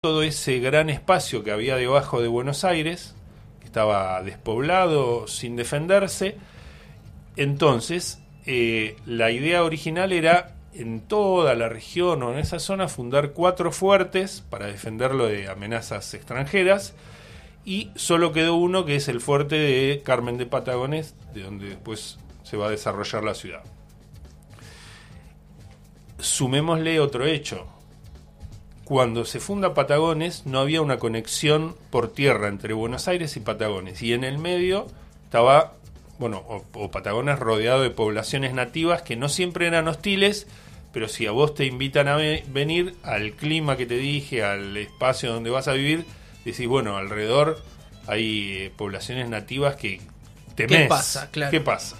todo ese gran espacio que había debajo de Buenos Aires, que estaba despoblado, sin defenderse. Entonces, la idea original era en toda la región o en esa zona fundar 4 fuertes para defenderlo de amenazas extranjeras, y solo quedó uno, que es el fuerte de Carmen de Patagones, de donde después se va a desarrollar la ciudad. Sumémosle otro hecho. Cuando se funda Patagones no había una conexión por tierra entre Buenos Aires y Patagones, y en el medio estaba, o Patagones rodeado de poblaciones nativas que no siempre eran hostiles, pero si a vos te invitan a venir al clima que te dije, al espacio donde vas a vivir, decís, alrededor hay poblaciones nativas que temés. ¿Qué pasa? Claro. ¿Qué pasa?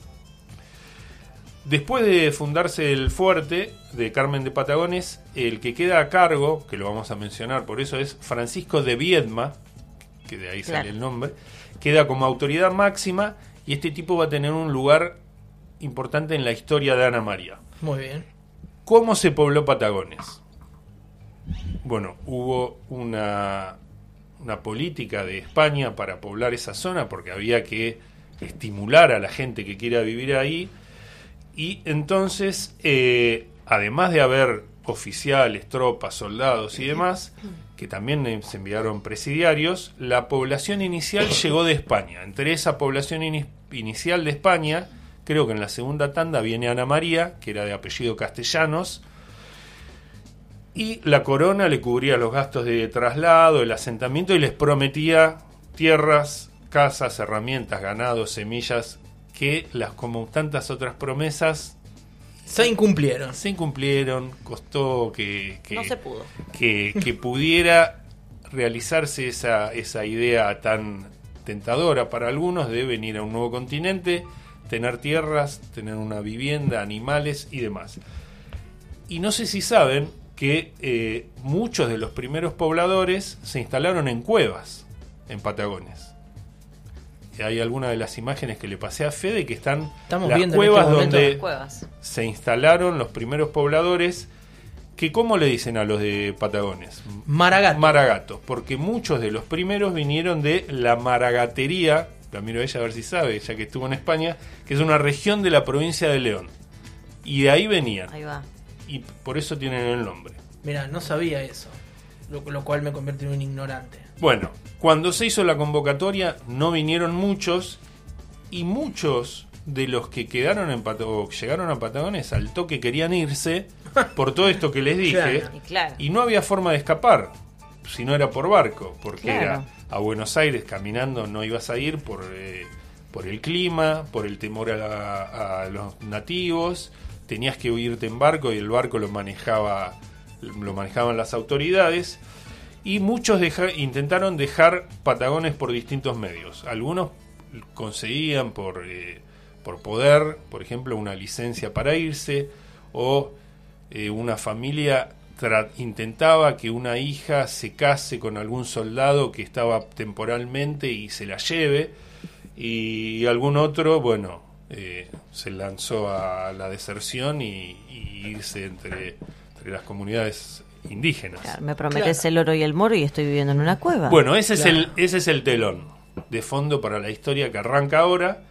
Después de fundarse el fuerte de Carmen de Patagones, el que queda a cargo, que lo vamos a mencionar, por eso es Francisco de Viedma, que de ahí sale el nombre, queda como autoridad máxima, y este tipo va a tener un lugar importante en la historia de Ana María. Muy bien. ¿Cómo se pobló Patagones? Hubo una política de España para poblar esa zona, porque había que estimular a la gente que quiera vivir ahí. Y entonces, además de haber oficiales, tropas, soldados y demás, que también se enviaron presidiarios, la población inicial llegó de España. Entre esa población inicial de España, creo que en la segunda tanda viene Ana María, que era de apellido Castellanos, y la corona le cubría los gastos de traslado, el asentamiento, y les prometía tierras, casas, herramientas, ganado, semillas, que como tantas otras promesas se incumplieron. Costó que no se pudo. Que pudiera realizarse esa idea tan tentadora para algunos de venir a un nuevo continente, tener tierras, tener una vivienda, animales y demás. Y no sé si saben que muchos de los primeros pobladores se instalaron en cuevas en Patagones. Hay algunas de las imágenes que le pasé a Fede que están las cuevas donde se instalaron los primeros pobladores, que ¿cómo le dicen a los de Patagones? Maragatos, porque muchos de los primeros vinieron de la maragatería, la miro a ella a ver si sabe, ya que estuvo en España, que es una región de la provincia de León. Y de ahí venían. Ahí va. Y por eso tienen el nombre. Mirá, no sabía eso, lo cual me convierte en un ignorante. Bueno, cuando se hizo la convocatoria no vinieron muchos, y muchos de los que quedaron o llegaron a Patagones al toque querían irse por todo esto que les dije. Claro. Y no había forma de escapar si no era por barco, porque era a Buenos Aires caminando, no ibas a ir por el clima, por el temor a los nativos, tenías que irte en barco, y el barco lo manejaban las autoridades. Y muchos intentaron dejar Patagones por distintos medios. Algunos conseguían por poder, por ejemplo, una licencia para irse, o una familia intentaba que una hija se case con algún soldado que estaba temporalmente y se la lleve, y algún otro, se lanzó a la deserción y irse entre las comunidades indígenas. Claro, me prometes el oro y el moro y estoy viviendo en una cueva. Ese es el telón de fondo para la historia que arranca ahora,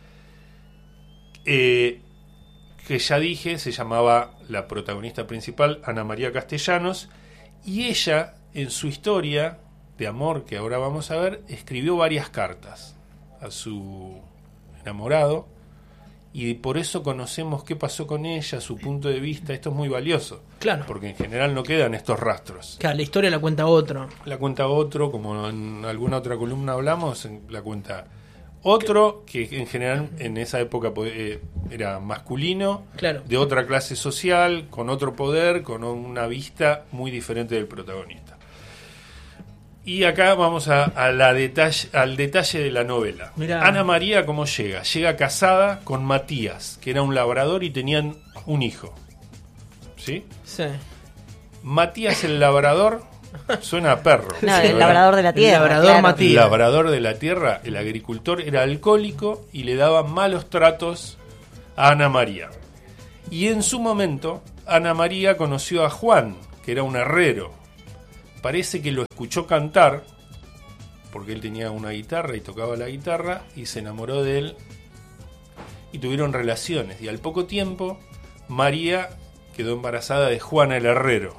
que ya dije, se llamaba la protagonista principal Ana María Castellanos, y ella, en su historia de amor, que ahora vamos a ver, escribió varias cartas a su enamorado, y por eso conocemos qué pasó con ella, su punto de vista. Esto es muy valioso, porque en general no quedan estos rastros. Claro, la historia la cuenta otro. La cuenta otro, como en alguna otra columna hablamos, la cuenta otro, que en general en esa época era masculino, de otra clase social, con otro poder, con una vista muy diferente del protagonista. Y acá vamos al detalle de la novela. Mirá. Ana María, ¿cómo llega? Llega casada con Matías, que era un labrador, y tenían un hijo. ¿Sí? Sí. Matías el labrador suena a perro. No, el labrador de la tierra. El labrador Matías. El labrador de la tierra, el agricultor, era alcohólico y le daba malos tratos a Ana María. Y en su momento, Ana María conoció a Juan, que era un herrero. parece que lo escuchó cantar, porque él tenía una guitarra y tocaba la guitarra, y se enamoró de él y tuvieron relaciones. Y al poco tiempo, María quedó embarazada de Juan el herrero.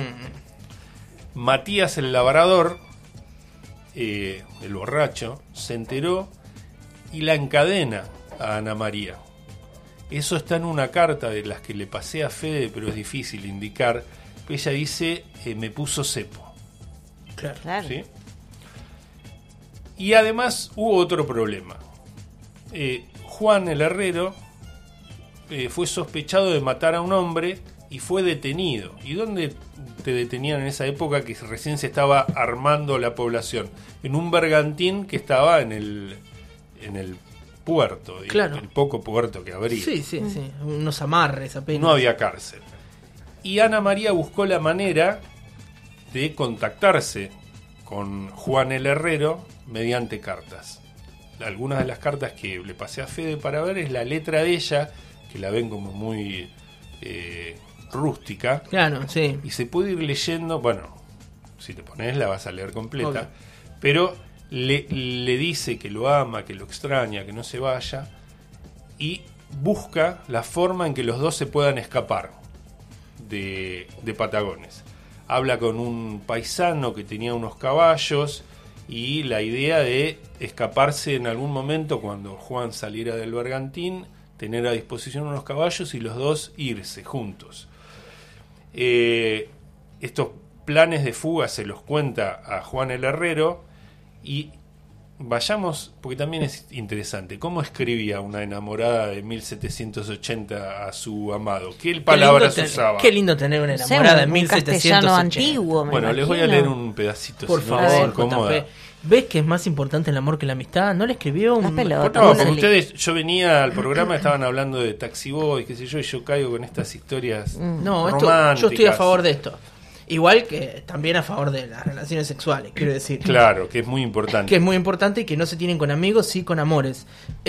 Matías el labrador, el borracho, se enteró y la encadena a Ana María. Eso está en una carta de las que le pasé a Fede, pero es difícil indicar. Ella dice, me puso cepo. Claro. ¿Sí? Y además hubo otro problema. Juan el herrero fue sospechado de matar a un hombre y fue detenido. ¿Y dónde te detenían en esa época que recién se estaba armando la población? En un bergantín que estaba en el puerto, digamos, claro. El poco puerto que habría. Sí, unos amarres apenas. No había cárcel. Y Ana María buscó la manera de contactarse con Juan el herrero mediante cartas. Algunas de las cartas que le pasé a Fede para ver es la letra de ella, que la ven como muy rústica. Claro, sí. Y se puede ir leyendo, bueno, si te pones la vas a leer completa, Okay. Pero le dice que lo ama, que lo extraña, que no se vaya, y busca la forma en que los dos se puedan escapar de Patagones. Habla con un paisano que tenía unos caballos y la idea de escaparse en algún momento cuando Juan saliera del bergantín, tener a disposición unos caballos y los dos irse juntos. Estos planes de fuga se los cuenta a Juan el herrero y vayamos, porque también es interesante, ¿cómo escribía una enamorada de 1780 a su amado? ¿Qué palabras usaba? Qué lindo tener una enamorada en 1780. Castellano antiguo, Bueno, les voy a leer un pedacito. Por si no favor, les incomoda. JP. ¿Ves que es más importante el amor que la amistad? ¿No le escribió un... Las pelotas. No, porque ustedes, yo venía al programa, estaban hablando de Taxi Boy, qué sé yo, y yo caigo con estas historias No, románticas. yo estoy a favor de esto. Igual que también a favor de las relaciones sexuales, quiero decir. Claro, que es muy importante. Que es muy importante y que no se tienen con amigos, sí con amores.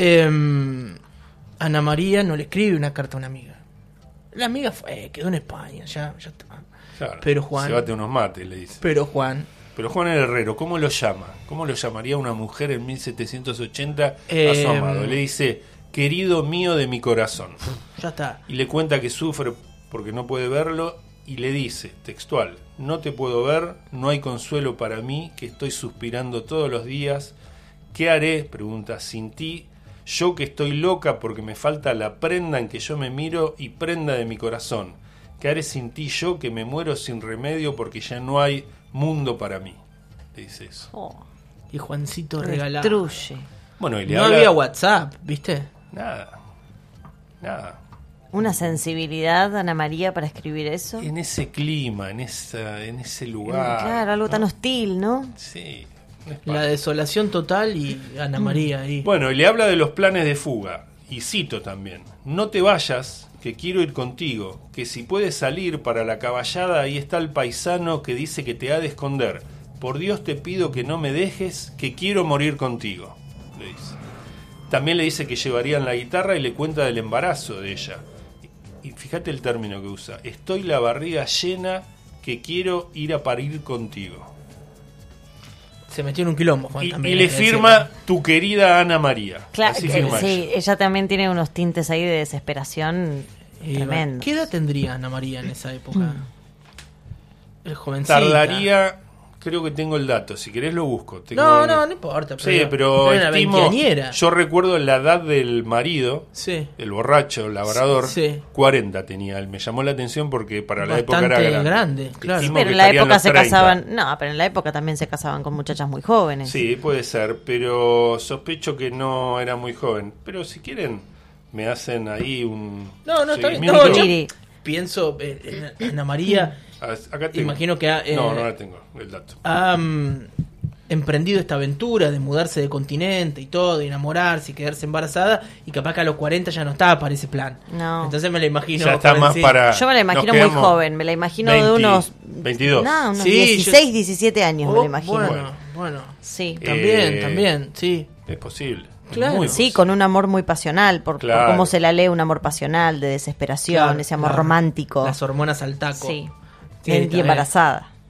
Ana María no le escribe una carta a una amiga. La amiga quedó en España, ya está. Claro, Pero Juan... se bate unos mates, le dice. Pero Juan el herrero, ¿cómo lo llama? ¿Cómo lo llamaría una mujer en 1780 a su amado? Le dice, querido mío de mi corazón. Ya está. Y le cuenta que sufre porque no puede verlo y le dice, textual, no te puedo ver, no hay consuelo para mí, que estoy suspirando todos los días. ¿Qué haré? Pregunta, sin ti, yo que estoy loca porque me falta la prenda en que yo me miro y prenda de mi corazón. ¿Qué haré sin ti yo que me muero sin remedio porque ya no hay mundo para mí? Le dice eso. Oh, Y Juancito regalado. destruye. Bueno, y le No habla... había WhatsApp, ¿viste? Nada. Una sensibilidad, Ana María, para escribir eso. En ese clima, en ese lugar. Claro, algo tan hostil, ¿no? Sí. La desolación total y Ana María ahí. Bueno, y le habla de los planes de fuga. Y cito también. No te vayas, que quiero ir contigo. Que si puedes salir para la caballada, ahí está el paisano que dice que te ha de esconder. Por Dios te pido que no me dejes, que quiero morir contigo. Le dice. También le dice que llevarían la guitarra y le cuenta del embarazo de ella. Y fíjate el término que usa. Estoy la barriga llena, que quiero ir a parir contigo. Se metió en un quilombo, Juan, Y también. le hay que firma decirlo. tu querida Ana María. Claro, Así firma sí, ella. ella también tiene unos tintes ahí de desesperación tremendos. ¿Qué edad tendría Ana María en esa época? El jovencita. Tardaría, creo que tengo el dato, si querés lo busco. No importa. Sí, pero era estimo, veinteañera. yo recuerdo la edad del marido, Sí. el borracho, el labrador, Sí. 40 tenía él. Me llamó la atención porque para la época era Bastante grande. grande, claro. Estimo Pero que en la estarían época los se 30. casaban. No, pero en la época también se casaban con muchachas muy jóvenes. Sí, puede ser, pero sospecho que no era muy joven. Pero si quieren, me hacen ahí un No, está bien. seguimiento. No, yo Miri. pienso en Ana María. Acá tengo. Imagino que no la tengo, el dato. ha emprendido esta aventura de mudarse de continente y todo, de enamorarse y quedarse embarazada, y capaz que a los 40 ya no estaba para ese plan. No. Entonces me la imagino. Ya está más jovencita. para... Yo me la imagino nos muy quedamos joven, me la imagino 20, de unos 22. No, unos Sí, 16, 17 años me la imagino. Bueno. Sí. También, sí. Es posible. Claro. Muy Sí, posible. con un amor muy pasional, por Claro. cómo se la lee un amor pasional, de desesperación, Claro, ese amor claro. romántico. Las hormonas al taco. Sí. Sí, Y también. embarazada.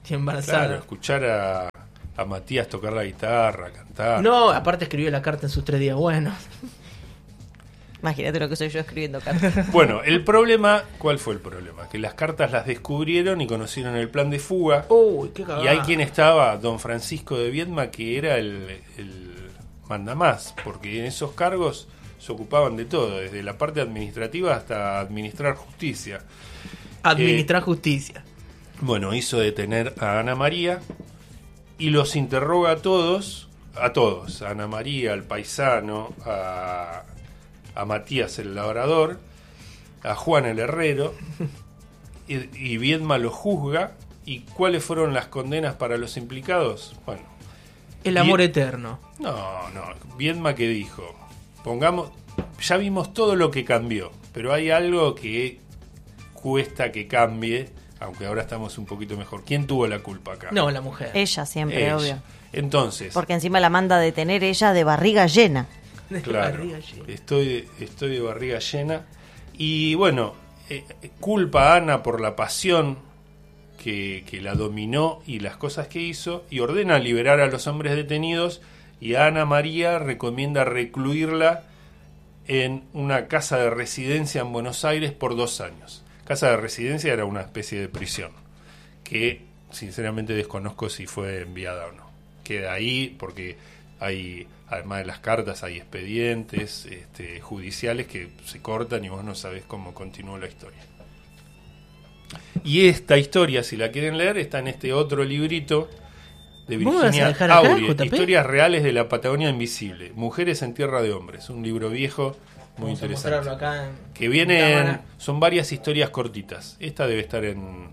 y embarazada. Claro, escuchar a Matías tocar la guitarra, cantar. No, aparte escribió la carta en sus 3 días buenos. Imagínate lo que soy yo escribiendo cartas. Bueno, el problema, ¿cuál fue el problema? Que las cartas las descubrieron y conocieron el plan de fuga. Uy, qué cagada. Y ahí quien estaba, don Francisco de Viedma, que era el mandamás, porque en esos cargos se ocupaban de todo, desde la parte administrativa hasta administrar justicia. Administrar justicia. Bueno, hizo detener a Ana María y los interroga a todos, a Ana María, al paisano, a Matías el labrador, a Juan el herrero, y Viedma lo juzga. ¿Y cuáles fueron las condenas para los implicados? Bueno, el amor eterno. No, Viedma que dijo, ya vimos todo lo que cambió, pero hay algo que cuesta que cambie, aunque ahora estamos un poquito mejor. ¿Quién tuvo la culpa acá? No, la mujer. Ella siempre, Ella. obvio. Entonces, Porque encima la manda a detener ella de barriga llena. claro, estoy de barriga llena. Y bueno, culpa a Ana por la pasión que la dominó y las cosas que hizo, y ordena liberar a los hombres detenidos, y a Ana María recomienda recluirla en una casa de residencia en Buenos Aires por 2 años. Casa de residencia era una especie de prisión, que sinceramente desconozco si fue enviada o no. Queda ahí porque hay, además de las cartas, hay expedientes judiciales que se cortan y vos no sabés cómo continuó la historia. Y esta historia, si la quieren leer, está en este otro librito de Virginia Aurie, Historias reales de la Patagonia Invisible, Mujeres en Tierra de Hombres, un libro viejo muy interesante. Acá que vienen, son varias historias cortitas. Esta debe estar en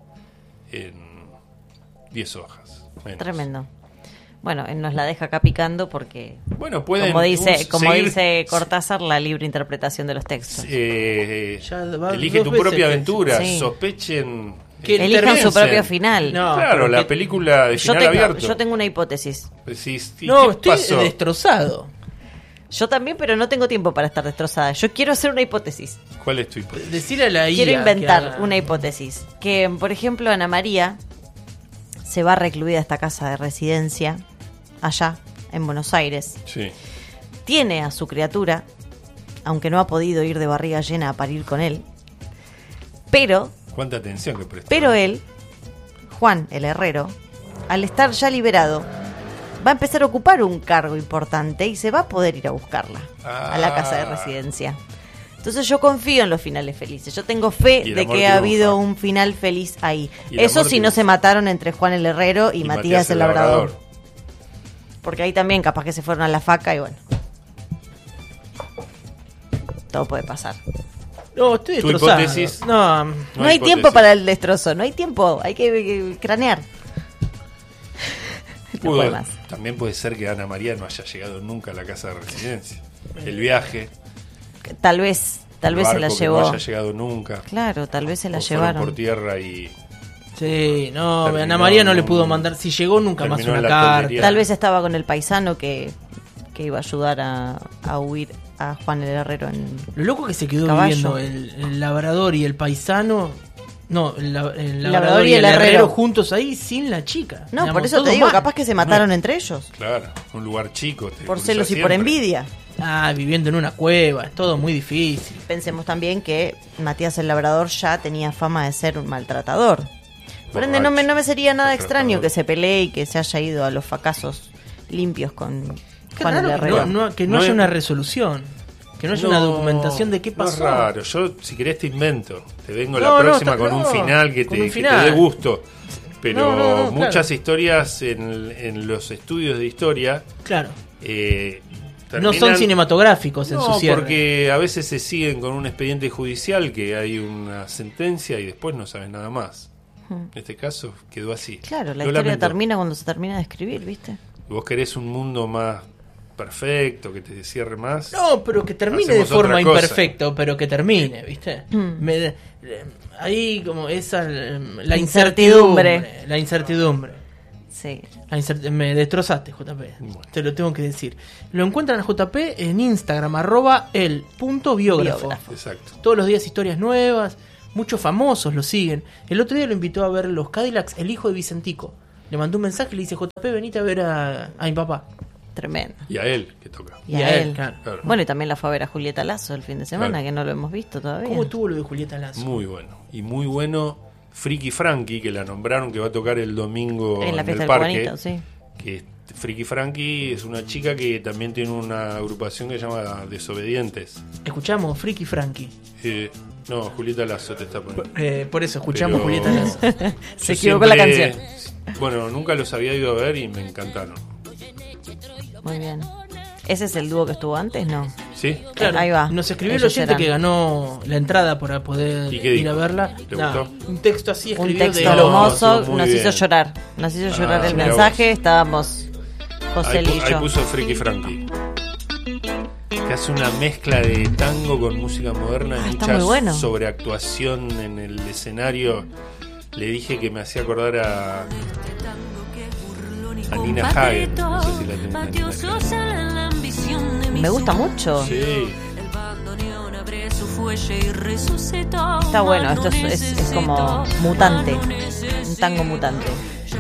10 hojas. Menos. Tremendo. Bueno, él nos la deja acá picando porque, bueno, pueden como seguir, dice Cortázar, la libre interpretación de los textos. Elige tu propia aventura, sí. Sospechen, Que elijan su propio final. No, claro, la película de final abierto. Yo tengo una hipótesis. No, ¿qué estoy pasó? destrozado. Yo también, pero no tengo tiempo para estar destrozada. Yo quiero hacer una hipótesis. ¿Cuál es tu hipótesis? Decirle a la IA Quiero inventar que haga una hipótesis. Que, por ejemplo, Ana María se va recluida a esta casa de residencia allá, en Buenos Aires. Sí. Tiene a su criatura, aunque no ha podido ir de barriga llena a parir con él. Pero Cuánta atención que prestó. Pero él, Juan el herrero, al estar ya liberado, va a empezar a ocupar un cargo importante y se va a poder ir a buscarla a la casa de residencia. Entonces yo confío en los finales felices. Yo tengo fe de que ha habido un final feliz ahí. Eso si no se mataron entre Juan el herrero y Matías el labrador. Porque ahí también capaz que se fueron a la faca y bueno. Todo puede pasar. No, estoy ¿Tu destrozado. hipótesis? No, No hay tiempo para el destrozo, no hay tiempo, hay que cranear. No puede más. También puede ser que Ana María no haya llegado nunca a la casa de residencia. El viaje, Tal vez se la llevó. no haya llegado nunca. Claro, tal vez se la O fueron llevaron. por tierra y sí, no, Terminó Ana María no le en pudo un- mandar. Si llegó nunca más terminó una en la carta. toldería. Tal vez estaba con el paisano que iba a ayudar a huir a Juan el herrero en... Lo loco que se quedó Caballo. viviendo el labrador y el paisano. No, el labrador labrador y el herrero herrero juntos ahí sin la chica. No, Digamos, por eso todo te digo, mal. capaz que se mataron entre ellos. claro, un lugar chico. te Por cruzás celos y por siempre. envidia. Ah, viviendo en una cueva, es todo muy difícil. Pensemos también que Matías el labrador ya tenía fama de ser un maltratador. Por ende, no me sería nada extraño que se pelee y que se haya ido a los fracasos limpios con Qué Juan el raro que herrero. no haya una resolución. Que no haya una documentación de qué pasó. No es raro, yo si querés te invento. Te vengo No, la próxima está con un claro, final que con te un que final. te dé gusto. Pero No, muchas claro. historias en los estudios de historia Claro. No terminan- son cinematográficos en No, su cierre. porque a veces se siguen con un expediente judicial que hay una sentencia y después no sabes nada más. En este caso quedó así. Claro, la Lo historia lamento. termina cuando se termina de escribir, ¿viste? Vos querés un mundo más perfecto, que te cierre más. No, pero que termine Hacemos de forma otra cosa. imperfecta, pero que termine, ¿viste? Ahí como esa la incertidumbre. La incertidumbre. Sí. Me destrozaste, JP. Bueno. Te lo tengo que decir. Lo encuentran a JP en Instagram, @el.biógrafo. Biógrafo. Exacto. Todos los días historias nuevas. muchos famosos lo siguen. El otro día lo invitó a ver los Cadillacs, el hijo de Vicentico. Le mandó un mensaje y le dice, JP, venite a ver a mi papá. Tremendo. Y a él, que toca. Y a él. Claro. Bueno, y también la fue a ver a Julieta Lazo el fin de semana, que no lo hemos visto todavía. ¿Cómo estuvo lo de Julieta Lazo? Muy bueno. Y muy bueno Friki Frankie, que la nombraron, que va a tocar el domingo en la fiesta el del parque. Cubanito, sí. Que Friki Frankie es una chica que también tiene una agrupación que se llama Desobedientes. Escuchamos Friki Frankie. No, Julieta Lazo te está poniendo. Por eso, escuchamos Julieta Lazo. Se equivocó la canción. Bueno, nunca los había ido a ver y me encantaron. Muy bien. ¿Ese es el dúo que estuvo antes? No. ¿Sí? Claro, ahí va. Nos escribió el Ellos oyente eran. que ganó la entrada para poder ir a verla. ¿Te gustó? Un texto así Un escribió texto de hermoso, muy nos bien. hizo llorar. Nos hizo llorar el mira mensaje. vos. Estábamos José Ahí, y ahí yo. puso Friki Frankie. Que hace una mezcla de tango con música moderna y Está mucha muy bueno. sobreactuación en el escenario. Le dije que me hacía acordar a Nina Hagen. No sé si la tienen a Nina Hagen. Me gusta mucho. Sí. Está bueno, esto es como mutante. Un tango mutante.